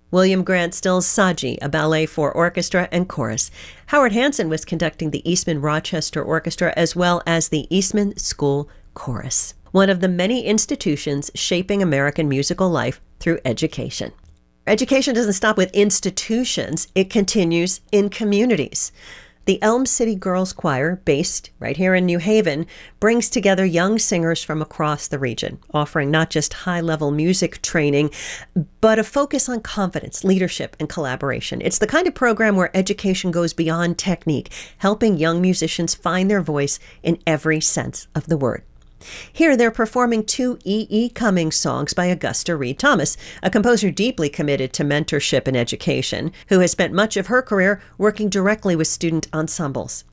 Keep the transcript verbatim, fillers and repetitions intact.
William Grant Still's Saji, a ballet for orchestra and chorus. Howard Hanson was conducting the Eastman Rochester Orchestra as well as the Eastman School Chorus, one of the many institutions shaping American musical life through education. Education doesn't stop with institutions, it continues in communities. The Elm City Girls Choir, based right here in New Haven, brings together young singers from across the region, offering not just high-level music training, but a focus on confidence, leadership, and collaboration. It's the kind of program where education goes beyond technique, helping young musicians find their voice in every sense of the word. Here they're performing two E E. Cummings songs by Augusta Reed Thomas, a composer deeply committed to mentorship and education, who has spent much of her career working directly with student ensembles.